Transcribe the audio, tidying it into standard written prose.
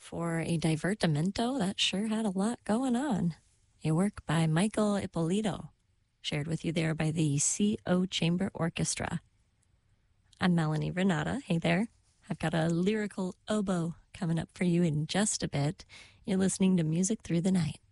for a divertimento that sure had a lot going on. A work by Michael Ippolito, shared with you there by the CO Chamber Orchestra. I'm Melanie Renata. Hey there. I've got a lyrical oboe coming up for you in just a bit. You're listening to Music Through the Night.